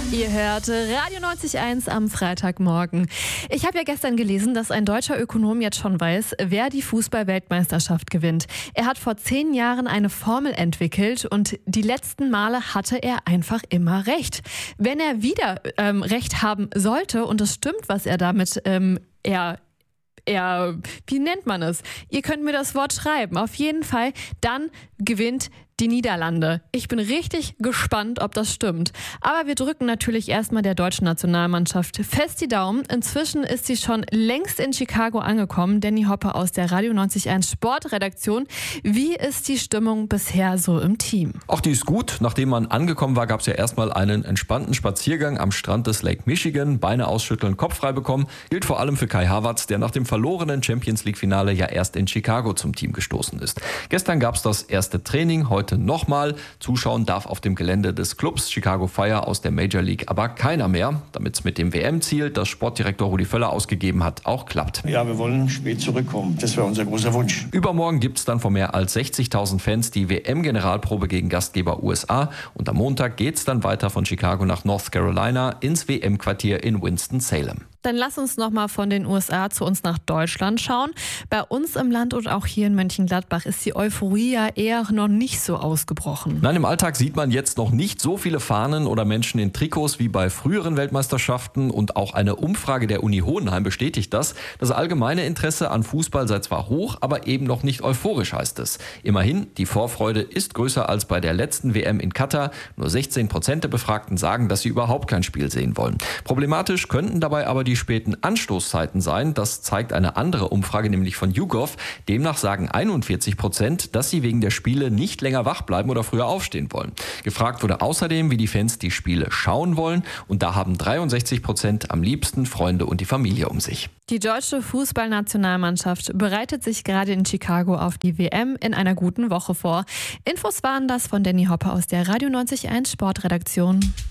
Ihr hört Radio 90.1 am Freitagmorgen. Ich habe ja gestern gelesen, dass ein deutscher Ökonom jetzt schon weiß, wer die Fußball-Weltmeisterschaft gewinnt. Er hat vor 10 Jahren eine Formel entwickelt und die letzten Male hatte er einfach immer recht. Wenn er wieder recht haben sollte und es stimmt, was er damit wie nennt man es? Ihr könnt mir das Wort schreiben. Auf jeden Fall, dann gewinnt die Niederlande. Ich bin richtig gespannt, ob das stimmt. Aber wir drücken natürlich erstmal der deutschen Nationalmannschaft fest die Daumen. Inzwischen ist sie schon längst in Chicago angekommen. Danny Hoppe aus der Radio 90.1 Sportredaktion. Wie ist die Stimmung bisher so im Team? Auch die ist gut. Nachdem man angekommen war, gab es ja erstmal einen entspannten Spaziergang am Strand des Lake Michigan. Beine ausschütteln, Kopf frei bekommen. Gilt vor allem für Kai Havertz, der nach dem verlorenen Champions-League-Finale ja erst in Chicago zum Team gestoßen ist. Gestern gab es das erste Training, heute nochmal. Zuschauen darf auf dem Gelände des Clubs Chicago Fire aus der Major League aber keiner mehr, damit es mit dem WM-Ziel, das Sportdirektor Rudi Völler ausgegeben hat, auch klappt. Ja, wir wollen spät zurückkommen. Das wäre unser großer Wunsch. Übermorgen gibt es dann vor mehr als 60.000 Fans die WM-Generalprobe gegen Gastgeber USA und am Montag geht es dann weiter von Chicago nach North Carolina ins WM-Quartier in Winston-Salem. Dann lass uns nochmal von den USA zu uns nach Deutschland schauen. Bei uns im Land und auch hier in Mönchengladbach ist die Euphorie ja eher noch nicht so ausgebrochen. Nein, im Alltag sieht man jetzt noch nicht so viele Fahnen oder Menschen in Trikots wie bei früheren Weltmeisterschaften und auch eine Umfrage der Uni Hohenheim bestätigt das. Das allgemeine Interesse an Fußball sei zwar hoch, aber eben noch nicht euphorisch, heißt es. Immerhin, die Vorfreude ist größer als bei der letzten WM in Katar. Nur 16% der Befragten sagen, dass sie überhaupt kein Spiel sehen wollen. Problematisch könnten dabei aber die späten Anstoßzeiten sein. Das zeigt eine andere Umfrage, nämlich von YouGov. Demnach sagen 41%, dass sie wegen der Spiele nicht länger wach bleiben oder früher aufstehen wollen. Gefragt wurde außerdem, wie die Fans die Spiele schauen wollen. Und da haben 63% am liebsten Freunde und die Familie um sich. Die deutsche Fußballnationalmannschaft bereitet sich gerade in Chicago auf die WM in einer guten Woche vor. Infos waren das von Danny Hoppe aus der Radio 90.1 Sportredaktion.